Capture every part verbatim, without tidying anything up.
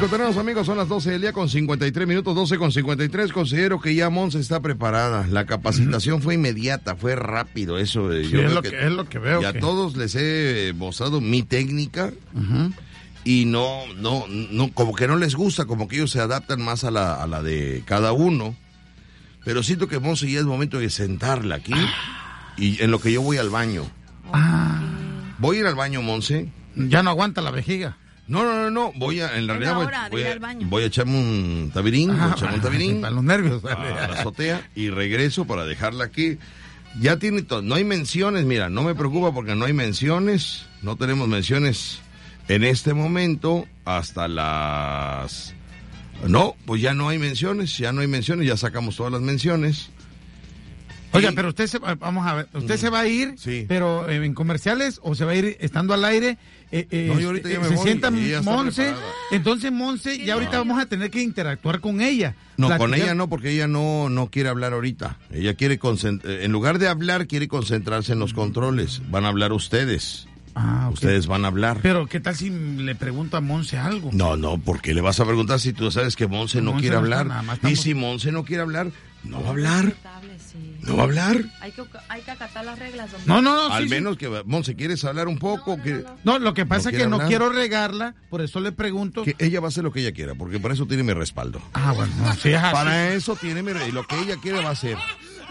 continuamos, amigos, son las doce del día con cincuenta y tres minutos, doce con cincuenta y tres. Considero que ya Monse está preparada. La capacitación uh-huh. fue inmediata, fue rápido eso. Sí, yo es, veo lo que, que, es lo que veo. Y a que... todos les he mostrado mi técnica uh-huh. y no, no, no, como que no les gusta, como que ellos se adaptan más a la, a la de cada uno. Pero siento que Monse ya es momento de sentarla aquí ah. y en lo que yo voy al baño. Ah. ¿Voy a ir al baño, Monse? Ya no aguanta la vejiga. No, no, no, no, voy a, en la realidad voy, voy, a, voy a echarme un tabirín, ah, voy a echarme un tabirín. Para los nervios. A la azotea y regreso para dejarla aquí. Ya tiene todo, no hay menciones, mira, no me preocupa porque no hay menciones, no tenemos menciones en este momento hasta las... No, pues ya no hay menciones, ya no hay menciones, ya sacamos todas las menciones. Oiga, y... pero usted se, vamos a ver, usted mm. se va a ir, sí. pero eh, en comerciales o se va a ir estando al aire. Eh, eh, no, yo ahorita ya me se voy, sienta Monse, entonces Monse, sí, ya ahorita no. vamos a tener que interactuar con ella. No, Platicar. Con ella no, porque ella no, no quiere hablar ahorita. Ella quiere, concent- en lugar de hablar, quiere concentrarse en los controles. Van a hablar ustedes. Ah, okay. Ustedes van a hablar. Pero, ¿qué tal si le pregunto a Monse algo? No, no, ¿por qué le vas a preguntar si tú sabes que Monse no Monse quiere no hablar? Está, nada, estamos... Y si Monse no quiere hablar, no va a hablar. ¿No va a hablar? Hay que, hay que acatar las reglas. Hombre. No, no, no. Al sí, menos sí. que, Monse, ¿quieres hablar un poco? No, no, que... no, no. no, lo que pasa ¿No es que no hablar? quiero regarla, por eso le pregunto. Que ella va a hacer lo que ella quiera, porque para eso tiene mi respaldo. Ah, bueno, no, sí, es así. Para eso tiene mi... Y lo que ella quiere va a hacer.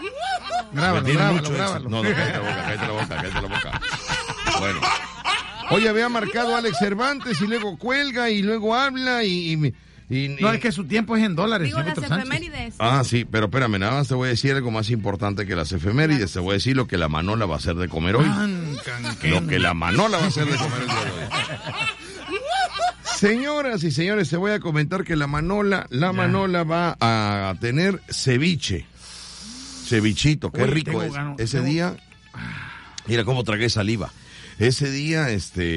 Grábalo, tiene grábalo, mucho grábalo. No, no, cállate la boca, cállate la boca, cállate la boca. Bueno. Oye, había marcado a Alex Cervantes y luego cuelga y luego habla y... y Y, no, es que su tiempo es en dólares. Digo, las efemérides. Ah, sí, pero espérame, nada más te voy a decir algo más importante que las efemérides. Claro. Te voy a decir lo que la Manola va a hacer de comer hoy. Man, lo que la Manola va a hacer de comer el día de hoy. Señoras y señores, te voy a comentar que la Manola, la ya. Manola va a tener ceviche. Cevichito, qué Uy, rico es. Gano, Ese tengo... día, mira cómo tragué saliva. Ese día,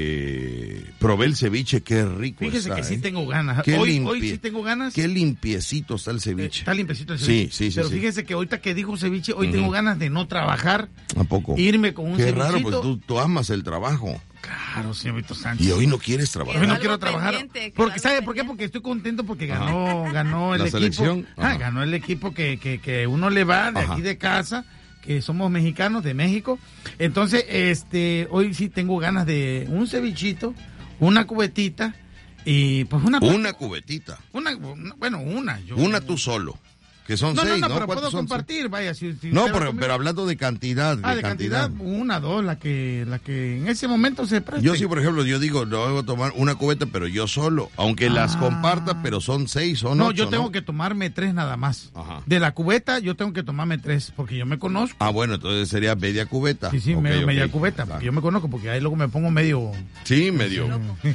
este, probé el ceviche, qué rico Fíjese está. que ¿eh? sí tengo ganas. Qué Hoy, limpi- hoy sí tengo ganas. Qué limpiecito está el ceviche. Eh, está limpiecito el ceviche. Sí, sí, sí. Pero sí. fíjese que ahorita que dijo ceviche, hoy uh-huh. tengo ganas de no trabajar. ¿A poco? Irme con un qué cevichito. Qué raro, pues tú, tú amas el trabajo. Claro, señorito Sánchez. Y hoy no quieres trabajar. Hoy no quiero trabajar. Porque, ¿sabe por qué? Porque estoy contento porque ganó, ganó el ¿La equipo. selección? Ah, ganó el equipo que, que, que uno le va de Ajá. aquí de casa, que somos mexicanos de México. Entonces, este, hoy sí tengo ganas de un cevichito, una cubetita y pues una... Una cubetita. Una, una bueno, una. Yo, una tú solo. Que son no, seis, no, no, ¿no? pero puedo son compartir, seis? vaya. Si, si no, pero, pero hablando de cantidad. Ah, de, de cantidad. cantidad, una, dos, la que, la que en ese momento se preste. Yo sí, por ejemplo, yo digo, no voy a tomar una cubeta, pero yo solo. Aunque ah. las comparta, pero son seis, son no, ocho, yo tengo ¿no? que tomarme tres nada más. Ajá. De la cubeta, yo tengo que tomarme tres, porque yo me conozco. Ah, bueno, entonces sería media cubeta. Sí, sí, okay, media, okay. media cubeta, porque yo me conozco, porque ahí luego me pongo medio... Sí, medio.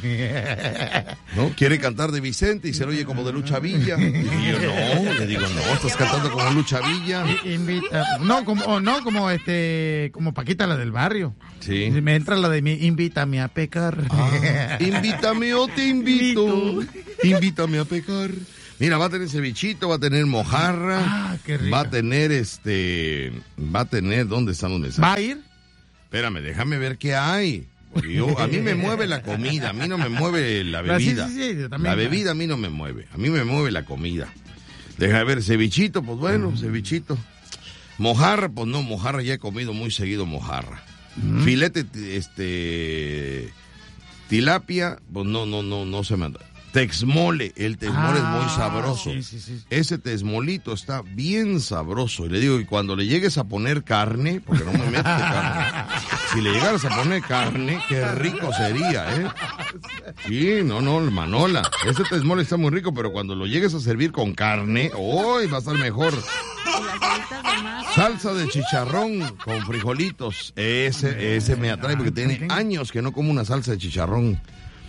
¿No? Quiere cantar de Vicente y se lo oye como de Lucha Villa. Y yo, no, le digo, no, estás cantando como Lucha Villa. Invita, no, como, oh, no, como este, como Paquita, la del barrio. Sí. Me entra la de mi, invítame a pecar. Ah, invítame o te invito. Invítame a pecar. Mira, va a tener cevichito, va a tener mojarra. Ah, qué rico. Va a tener este, va a tener, ¿dónde están los mensajes? ¿Va a ir? Espérame, déjame ver qué hay. Yo, a mí me mueve la comida, a mí no me mueve la bebida. Sí, sí, sí, la bebida a mí no me mueve, a mí me mueve la comida. Deja de ver, cevichito, pues bueno, mm. cevichito. Mojarra, pues no, mojarra ya he comido muy seguido mojarra. Mm. Filete, este, tilapia, pues no, no, no, no se me anda. Texmole, el texmole ah, es muy sabroso. Sí, sí, sí. Ese texmolito está bien sabroso. Y le digo que cuando le llegues a poner carne, porque no me metes carne, si le llegaras a poner carne, qué rico sería, ¿eh? Sí, no, no, Manola. Ese texmole está muy rico, pero cuando lo llegues a servir con carne, ¡uy! Va a estar mejor. Salsa de chicharrón con frijolitos. Ese, ese me atrae porque tiene años que no como una salsa de chicharrón.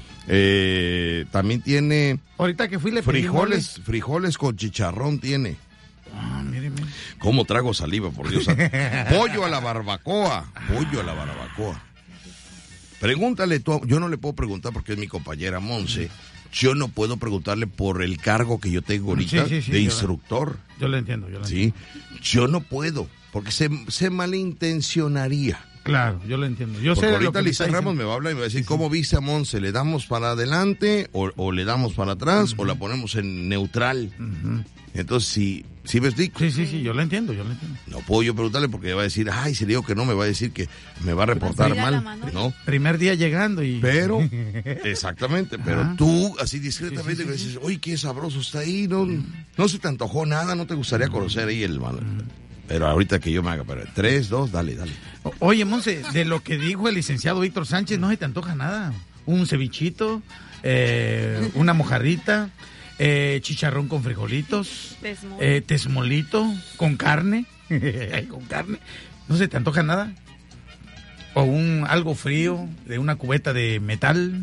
Eh, también tiene ahorita que fui le frijoles, pedí frijoles con chicharrón tiene. Ah, mire, mire. ¿Cómo trago saliva, por Dios? Pollo a la barbacoa, pollo a la barbacoa. Pregúntale tú, yo no le puedo preguntar porque es mi compañera Monse. Yo no puedo preguntarle por el cargo que yo tengo ahorita sí, sí, sí, de yo instructor. La, yo lo entiendo, yo lo sí, entiendo. Yo no puedo, porque se, se malintencionaría. Claro, yo lo entiendo. Yo Porque sé ahorita lo que Lisa Ramos me va a hablar y me va a decir, sí, ¿cómo viste a Monse? ¿Le damos para adelante o, o le damos para atrás uh-huh. o la ponemos en neutral? Uh-huh. Entonces, si, si me explico. Sí, sí, sí, yo lo entiendo, yo lo entiendo. No puedo yo preguntarle porque va a decir, ay, si le digo que no, me va a decir que me va a reportar mal, ¿no? Primer día llegando y... Pero, exactamente, pero ah. tú, así discretamente, sí, sí, sí, dices, oye, qué sabroso está ahí, no, no se te antojó nada, no te gustaría conocer ahí el... Pero ahorita que yo me haga, pero tres, dos, dale, dale. Oye, Monse, de lo que dijo el licenciado Víctor Sánchez, no se te antoja nada. Un cevichito, eh, una mojarrita, eh, chicharrón con frijolitos, Tesmol. eh, tesmolito con carne, con carne. ¿No se te antoja nada? O un algo frío de una cubeta de metal.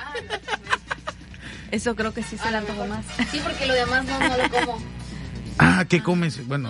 Eso creo que sí se le antoja más. Sí, porque lo demás no, no lo como. Ah, ¿qué comes? Bueno...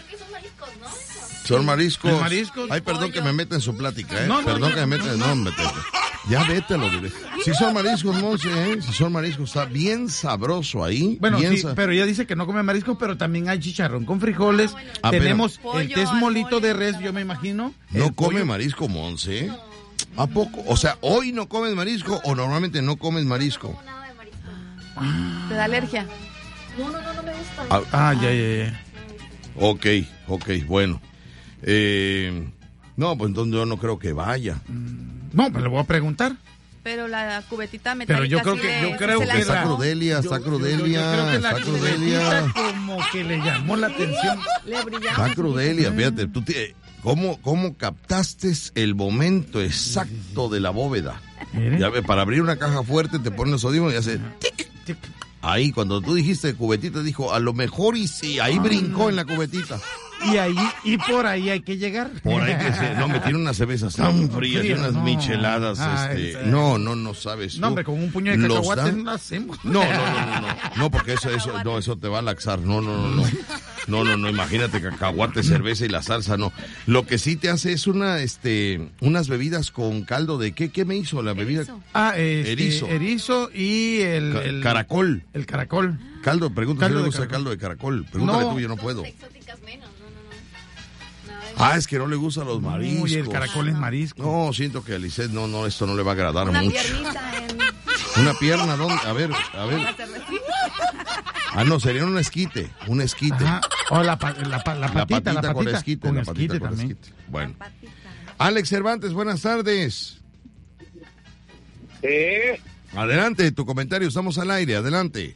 Son mariscos. mariscos. Ay, perdón pollo. Que me meta en su plática, ¿eh? No, no, perdón ya, que me meta. No, no, no, ya vete, lo diré. Si son mariscos, Monse, ¿eh? Si son mariscos, está bien sabroso ahí. Bueno, bien sí, sa- pero ella dice que no come mariscos, pero también hay chicharrón con frijoles. Ah, bueno, ah, tenemos pero... el tesmolito de res, yo me imagino. ¿No come pollo. marisco, Monse? No. ¿A poco? O sea, ¿hoy no comes marisco o normalmente no comes marisco? No como nada de marisco. Ah. ¿Te da alergia? No, no, no, no me gusta. Ah, ah ya, ya, ya. Ok, ok, bueno. Eh, no, pues entonces yo no creo que vaya. No, pues le voy a preguntar. Pero la cubetita metálica. Pero yo creo sí que le, yo creo sí que la... está Crudelia, está Crudelia, yo, yo, yo creo que la está Crudelia. cubetita como que le llamó la atención. Le brillaba. Está Crudelia, fíjate, tú te, ¿cómo, cómo captaste el momento exacto de la bóveda? Ya ve, para abrir una caja fuerte te pones los audífonos y hace tic, tic. Ahí, cuando tú dijiste cubetita, dijo, a lo mejor y sí, ahí brincó en la cubetita. Y ahí, y por ahí hay que llegar. Por ahí que se, no, me tiene unas cervezas tan frías, frío, unas no. micheladas, Ah, este, ese. no, no, no sabes. No, tú. hombre, con un puño de Los cacahuates dan- no lo hacemos. No, no, no, no, no, no, porque eso, eso, no, eso te va a laxar, no, no, no, no, no, no, no, imagínate cacahuate, cerveza y la salsa, no. Lo que sí te hace es una, este, unas bebidas con caldo de, ¿qué, qué me hizo la bebida? Erizo. Ah, este, Erizo. erizo y el, Ca- el caracol. El caracol. Caldo, pregunta Caldo si de le gusta el caracol. caldo de caracol. Pregúntale No. tú, yo no puedo. Exóticas menos, no, no, no. Nada de Ah, es que no le gustan los mariscos. Uy, el caracol es marisco. No, siento que a Lisette no, no, esto no le va a agradar Una mucho. piernita en... Una pierna, ¿dónde? A ver, a ver. la cervecita. Ah, no, sería un esquite, un esquite. Ajá. O la, pa- la, pa- la La patita, la patita. con esquite, Con la patita esquite con también. esquite. Bueno. Patita. Alex Cervantes, buenas tardes. Sí. Adelante, tu comentario, estamos al aire, adelante.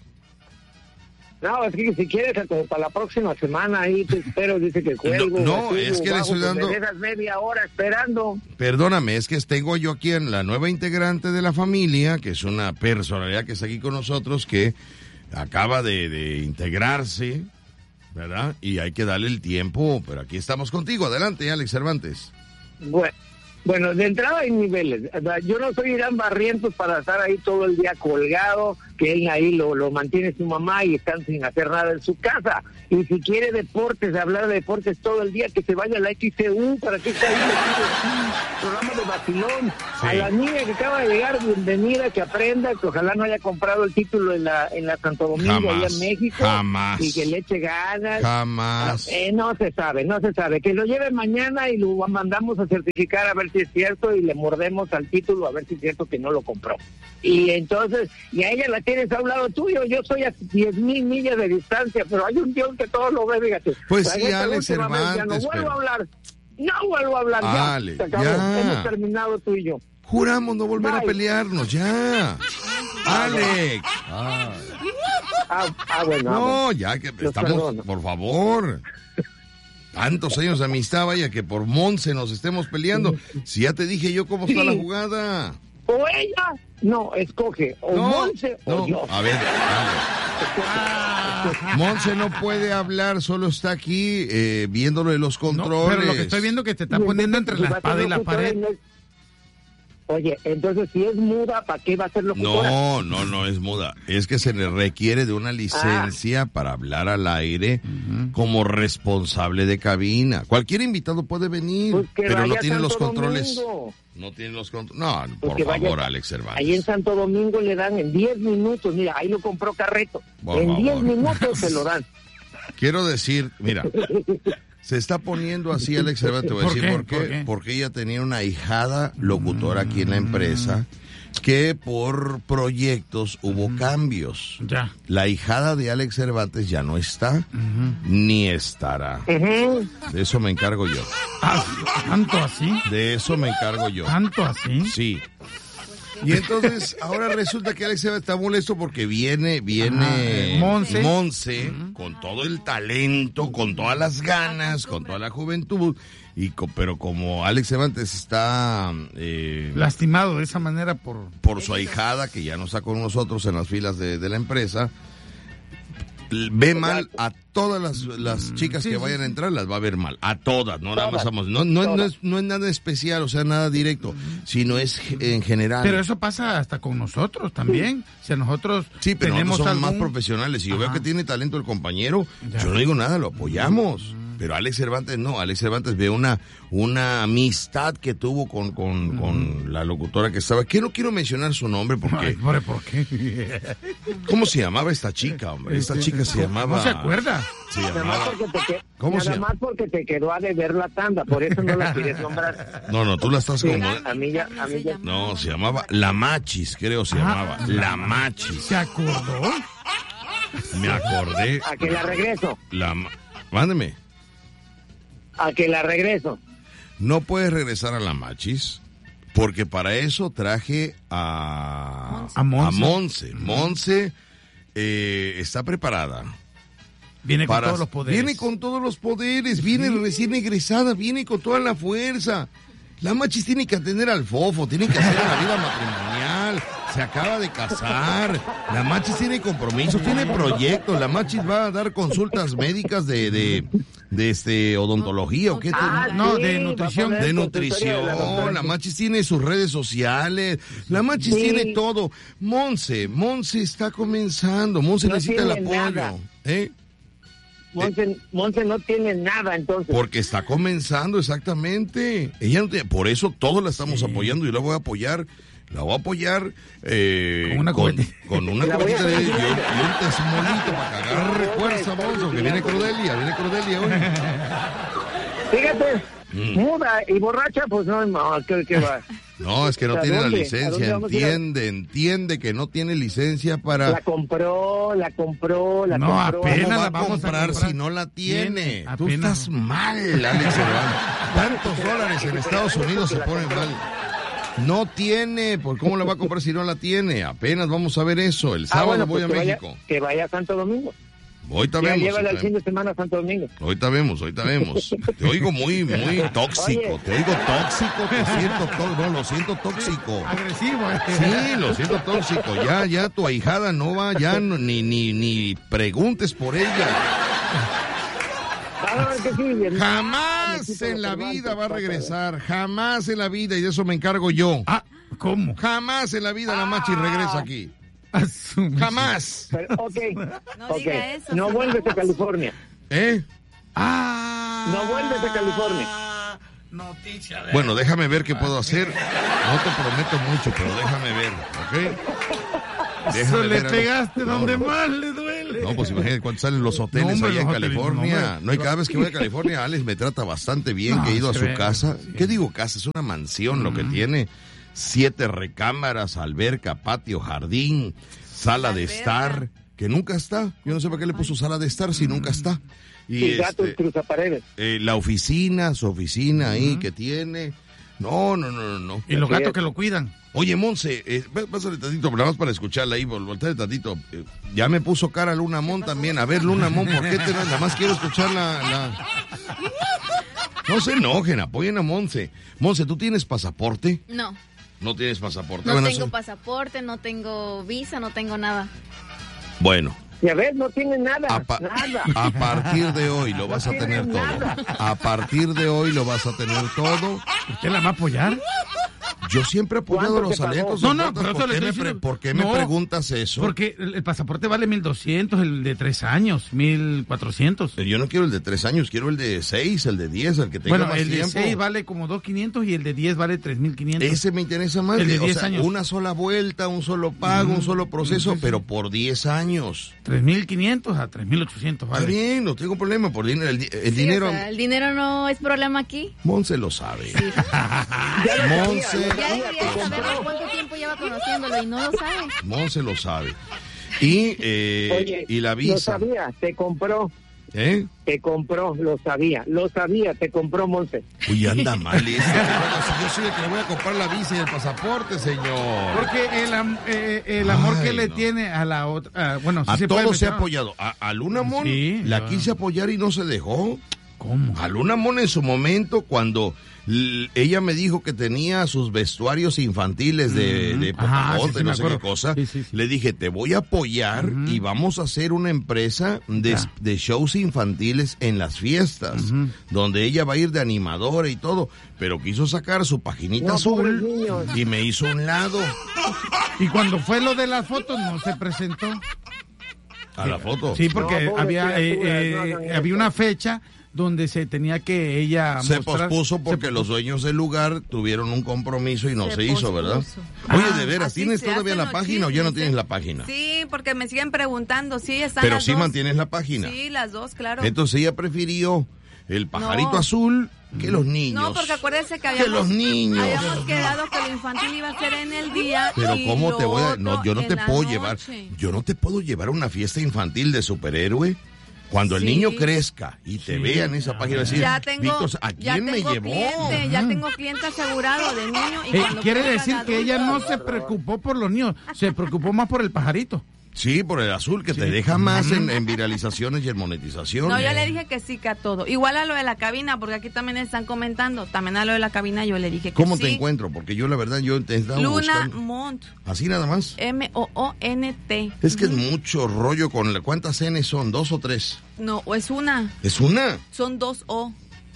No, es que si quieres, como para la próxima semana, ahí te espero, dice que juego. No, subo, es que le bajo, estoy pues dando- me dejas media hora esperando. Perdóname, es que tengo yo aquí en la nueva integrante de la familia, que es una personalidad que está aquí con nosotros, que acaba de, de integrarse, ¿verdad? Y hay que darle el tiempo, pero aquí estamos contigo. Adelante, Alex Cervantes. Bueno, bueno, de entrada hay niveles. O sea, yo no soy Irán Barrientos para estar ahí todo el día colgado, que él ahí lo, lo mantiene su mamá y están sin hacer nada en su casa. Y si quiere deportes, hablar de deportes todo el día, que se vaya a la X C U, para que está ahí metido. Programa de vacilón. Sí. A la niña que acaba de llegar, bienvenida, que aprenda, que ojalá no haya comprado el título en la en la Santo Domingo, Jamás, allá en México. jamás. Y que le eche ganas. Jamás. Eh, no se sabe, no se sabe. Que lo lleve mañana y lo mandamos a certificar a ver si es cierto y le mordemos al título a ver si es cierto que no lo compró. Y entonces, y a ella la tienes a un lado tuyo, yo soy a diez mil millas de distancia, pero hay un Dios que todo lo ve, fíjate. Pues O sea, sí, esta Alex última vez Cervantes, Ya no vuelvo pero- a hablar, no vuelvo a hablar, ya, Alex, se acabó, ya. hemos terminado tú y yo. Juramos no volver a Bye. pelearnos, ya. Alex. Ah, ah bueno. ah, bueno. No, ya que Los estamos, perdono. por favor. Tantos años de amistad, vaya, que por Monse nos estemos peleando. Si ya te dije yo cómo está Sí. la jugada. O ella, no, escoge, o No, Monse o no, yo. a ver, Alex. Monse no puede hablar, solo está aquí eh, viéndolo de los No, controles. pero lo que estoy viendo que te está poniendo entre la espada y la pared. Oye, entonces si es muda, ¿para qué va a ser locutora? No, no, no es muda. Es que se le requiere de una licencia para hablar al aire como responsable de cabina. Cualquier invitado puede venir, Pues que pero no vaya a tiene los Santo controles. Domingo. No tiene los controles. No, Pues por que favor, vaya- Alex Cervantes. Ahí en Santo Domingo le dan en diez minutos, mira, ahí lo compró Carreto. Por en diez favor. minutos se lo dan. Quiero decir, mira, Se está poniendo así, Alex Cervantes, te voy a ¿Por decir qué? por qué. ¿Por qué? Porque ella tenía una ahijada locutora aquí en la empresa que por proyectos hubo cambios. Ya. La hijada de Alex Cervantes ya no está, Ujú. ni estará. Ujú. De eso me encargo yo. Ah, ¿tanto así? De eso me encargo yo. ¿Tanto así? Sí. Y entonces, ahora resulta que Alex Cervantes está molesto porque viene, viene Ajá, Monse. Monse, con todo el talento, con todas las ganas, con toda la juventud, y co- pero como Alex Cervantes está eh, Lastimado de esa manera por... por su ahijada, que ya no está con nosotros en las filas de, de la empresa, l- ve mal a todas las, las chicas Sí, que sí, vayan a sí. entrar, las va a ver mal, a todas, no nada más Todas, vamos, no, no, no, todas. es, no es nada especial, o sea, nada directo, sino es ge- en general. Pero eso pasa hasta con nosotros también. Si a nosotros Sí, pero tenemos nosotros somos algún... más profesionales. Si yo veo Ajá. que tiene talento el compañero, Ya. yo no digo nada, lo apoyamos. Pero Alex Cervantes no, Alex Cervantes ve una, una amistad que tuvo con, con, con la locutora que estaba, que no quiero mencionar su nombre Ay, porque, pobre, ¿por qué? ¿cómo se llamaba esta chica, hombre? Esta chica se llamaba... ¿No se acuerda? Se Nada más llamaba... porque te, que- ¿Cómo se nada llama? más porque te quedó a deber la tanda, por eso no la quieres nombrar. No, no, tú la estás Sí, como... a mí ya, a mí ya. No, se llamaba La Machis, creo se Ah, llamaba. La Machis. ¿Se acordó? Me acordé. A que la regreso, La... ma- Mándeme. a que la regreso. No puedes regresar a la Machis porque para eso traje a, A Monse. Monse. Monse eh, está preparada. Viene con para- todos los poderes. Viene con todos los poderes, viene recién egresada, viene con toda la fuerza. La Machis tiene que atender al fofo, tiene que hacer la vida matrimonial, se acaba de casar, la Machis tiene compromisos, tiene proyectos, la Machis va a dar consultas médicas de, de, de este odontología o qué. Ah, No, sí, de va a nutrición. poner De consultorio de la nutrición, doctora. la Machis tiene sus redes sociales, la Machis Sí. tiene todo. Monse, Monse está comenzando, Monse No necesita el tiene apoyo, nada. ¿eh? Monse, Monse no tiene nada entonces. Porque está comenzando exactamente. Ella no tiene, por eso todos la estamos apoyando y la voy a apoyar. La voy a apoyar eh, Con una con, cubetita. con una La voy a cubetita de, y, un, hacer. y un tesmonito para que agarre fuerza, Monzo, que viene Crudelia, viene Crudelia hoy. Fíjate, Mm. muda y borracha, pues no, no, ¿qué, qué va? No, es que no ¿A tiene la dónde? ¿A licencia, dónde vamos a ir a- entiende, entiende que no tiene licencia para... La compró, la compró, la No, compró. apenas ¿Cómo va la a vamos a comprar comprar. si no la tiene? Tiene, Tú apenas. estás mal, Alex Cervantes. ¿Cuántos dólares en Estados Unidos se ponen mal? No tiene, pues ¿cómo la va a comprar si no la tiene? Apenas vamos a ver eso. El Ah, sábado bueno, voy pues a que México. Vaya, que vaya a Santo Domingo. Ahorita Ya vemos. llévala el ahorita fin vemos. de semana a Santo Domingo. Ahorita vemos, ahorita vemos. Te oigo muy, muy tóxico. Oye. Te oigo tóxico, te siento tóxico. No, lo siento tóxico. Agresivo. ¿eh? Sí, lo siento tóxico. Ya, ya tu ahijada no va, ya no- ni, ni, ni preguntes por ella. Ah, que sí, bien. Jamás Necesito en la los vida va a cervantes, regresar. Jamás en la vida, y de eso me encargo yo. Ah, ¿cómo? Jamás en la vida la Machi regresa aquí. A su- Jamás. Pero, ok, No ok. diga eso, No Fernando. vuelves a California. ¿Eh? Ah. No vuelves a California. Noticia de... Bueno, déjame ver qué puedo hacer. No te prometo mucho, pero déjame ver, ¿ok? Eso Déjame le ver a- pegaste No, donde no. más le duele. No, pues imagínate cuánto salen los hoteles No, hombre, allá en los hoteles, California. no, No, hombre. y cada vez que voy a California, Alex me trata bastante bien, No, que he ido a se su ve, casa. sí. ¿Qué digo casa? Es una mansión lo que tiene. Siete recámaras, alberca, patio, jardín, sala de Alberca. estar, que nunca está. Yo no sé para qué le puso sala de estar si nunca está. Y Y gatos este, cruzaparedes. eh, la oficina, su oficina ahí que tiene. No, no, no, no, no. Y los Así gatos es. que lo cuidan. Oye, Monse, eh, vé- pásale tantito, nada más para escucharla ahí, vol- volteale tantito. Eh, ya me puso cara Luna Mon también. A ver, Luna Mon, ¿por qué te no- nada más quiero escuchar la, la... No se enojen, apoyen a Monse. Monse, ¿tú tienes pasaporte? No, No tienes pasaporte. no Bueno, tengo eso- pasaporte, no tengo visa, no tengo nada. Bueno, Ya ves, no tiene nada. a, pa- Nada. a partir de hoy lo vas a No tener tiene todo. nada. A partir de hoy lo vas a tener todo. ¿Usted la va a apoyar? Yo siempre he apoyado ¿Cuánto los te pagó? alientos. No, no, Humberto, pero eso ¿por le qué, me, estoy pre- diciendo- ¿por qué me No, preguntas eso? Porque el, el pasaporte vale mil doscientos, el de tres años, mil cuatrocientos. Yo no quiero el de tres años, quiero el de seis, el de diez, el que tenga Bueno, más el de tiempo. seis vale como dos mil quinientos y el de diez vale tres mil quinientos. Ese me interesa más. El de o diez sea, años. una sola vuelta, un solo pago, un solo proceso, Sí, sí. pero por diez años. tres mil quinientos a tres mil ochocientos Está vale. bien, no tengo problema por dinero. El, di- el Sí, dinero, o sea, el dinero no es problema aquí. Monse lo sabe. Ya lo Monse, sabía, Ya ya debería te saber compró. cuánto tiempo lleva conociéndolo y no lo sabe. Monse lo sabe. Y, eh, Oye, y la lo visa. sabía, te compró, ¿Eh? te compró, lo sabía, lo sabía, te compró Monse. Uy, anda mal eso. Bueno, si yo soy el que le voy a comprar la visa y el pasaporte, señor. Porque el, am- eh, el amor Ay, que le no. tiene a la otra... ah, bueno, sí A se puede todos se ha meter- apoyado. A, a Luna Mon Sí, la claro. quise apoyar y no se dejó. ¿Cómo? A Luna Mon en su momento, cuando l- ella me dijo que tenía sus vestuarios infantiles de, de Ajá, Pocahontas, sí, sí, no me sé qué acuerdo. cosa, Sí, sí, sí. le dije, te voy a apoyar y vamos a hacer una empresa de, Ya. de shows infantiles en las fiestas, donde ella va a ir de animadora y todo, pero quiso sacar su paginita No, pobres azul niños. y me hizo un lado Y cuando fue lo de las fotos no se presentó. a la foto. Sí, porque No, pobre había eh, criatura, eh, no hagan eso. había una fecha donde se tenía que ella Se mostrar- pospuso porque se- los dueños del lugar tuvieron un compromiso y no se, Se hizo, ¿verdad? pospuso. Oye, Ah, de veras, Así ¿tienes se todavía hacen la los página o ya no chismes, tienes ¿eh? la página? Sí, porque me siguen preguntando. Sí, están Pero las sí dos. mantienes la página. Sí, las dos, claro. Entonces ella prefirió el pajarito No. azul que los niños. No, porque acuérdense que Que habíamos, los niños. habíamos quedado que lo infantil iba a ser en el día. Pero y ¿cómo lo te voy a...? No, otro yo no en te la puedo noche. llevar... Yo no te puedo llevar a una fiesta infantil de superhéroe. Cuando el Sí. niño crezca y te Sí, vea en esa página, decir, Ya tengo, Víctor, ¿a ya quién me tengo llevó? cliente, ya tengo cliente asegurado de niño. Y Eh, cuando quiere crezca decir de que ella no adulto- se preocupó por los niños, se preocupó más por el pajarito. Sí, por el azul, que te deja más en, en viralizaciones y en monetización. No, yo le dije que sí, que a todo. Igual a lo de la cabina, porque aquí también están comentando. También a lo de la cabina yo le dije que ¿Cómo sí. te encuentro? Porque yo la verdad, yo te he estado Luna buscando. Mont. Así nada más. M O O N T. Es que es mucho rollo con la... ¿Cuántas N son? ¿Dos o tres? No, es una. ¿Es una? Son dos O.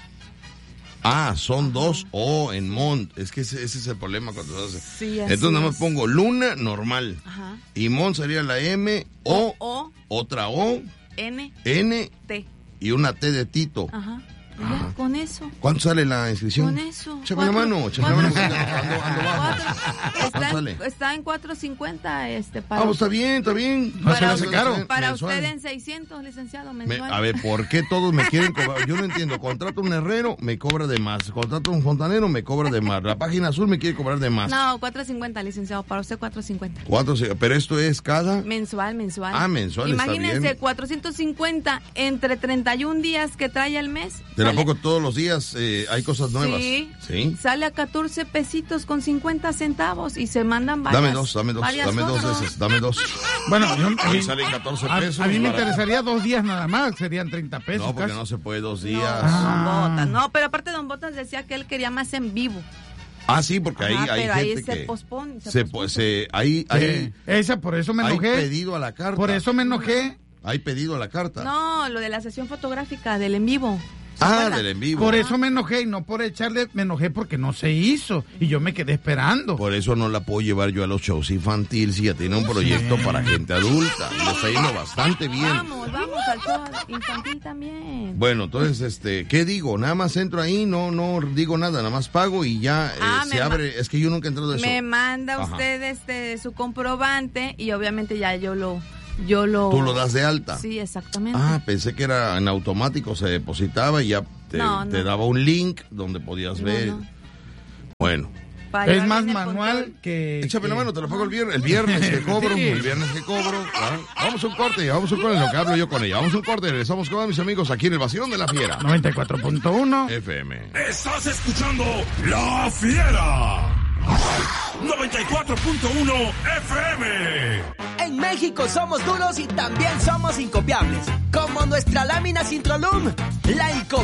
Ah, son dos O en Mont. Es que ese, ese es el problema cuando se hace. Sí, así Entonces nada más es. pongo Luna normal. Ajá. Y Mont sería la M, O, O, otra O, N, N T. y una T de Tito. Ajá. Y ya, con eso. ¿Cuánto sale la inscripción? Con eso. Échame la Cuatro- mano, échame la mano. cuatro- porque ando- ando bajo. Cuatro. Está, sale? en, está en cuatro cincuenta este Ah, para, pues está bien, está bien. No se me hace caro. para Mensual. usted en seiscientos, licenciado, Me- mensual. a ver, ¿por qué todos me quieren cobrar? Yo no entiendo. Contrato un herrero, me cobra de más. Contrato un fontanero, me cobra de más. La página azul me quiere cobrar de más. No, cuatro cincuenta, licenciado, para usted cuatro cincuenta. Cuatro, sí, pero esto es cada... Mensual, mensual. Ah, mensual, está Imagínense, bien. cuatrocientos cincuenta entre treinta y un días que trae el mes. ¿De sale- poco todos los días eh, hay cosas nuevas? Sí. ¿Sí? Sale a catorce pesitos con cincuenta centavos y se mandan varias. Dame dos, dame dos, varias dame dos fotos. veces, dame dos. Bueno, yo, a, Hoy mí, salen catorce a- pesos. a mí me barato. interesaría dos días nada más, serían treinta pesos. No, porque casi. no se puede dos No, días. Don Botas. No, pero aparte Don Botas decía que él quería más en vivo. Ah, sí, porque ahí Ajá, hay pero gente ahí se que... pospone, se se, pospuso. se- ahí, ahí, Eh, esa, por eso me hay enojé. pedido a la carta. Por eso me enojé. Hay pedido a la carta. No, lo de la sesión fotográfica del en vivo. ¿Se Ah, acuerda? del en vivo. Por eso me enojé y no por echarle, me enojé porque no se hizo. Y yo me quedé esperando. Por eso no la puedo llevar yo a los shows infantiles si ya tiene un proyecto para gente adulta. Y le está yendo bastante bien. Vamos, vamos al show infantil también. Bueno, entonces, este, ¿qué digo? Nada más entro ahí, no, no digo nada, nada más pago y ya eh, Ah, se me abre. Es que yo nunca he entrado a eso. Me manda Ajá. usted este su comprobante y obviamente ya yo lo yo lo Tú lo das de alta. Sí, exactamente. Ah, pensé que era en automático, se depositaba y ya te, No, no. te daba un link donde podías No, ver. no. Bueno, Para Es llevar más bien el manual control. que... échame la que- mano, te lo pago el viernes. El viernes que cobro, Sí. el viernes que cobro. ¿ah? Vamos a un corte, vamos a un corte en lo que hablo yo con ella. Vamos a un corte, regresamos con mis amigos aquí en el Vacilón de la Fiera. noventa y cuatro punto uno. F M. Estás escuchando La Fiera. noventa y cuatro punto uno F M. En México somos duros y también somos incopiables. Como nuestra lámina Sintrolum, la incopiable.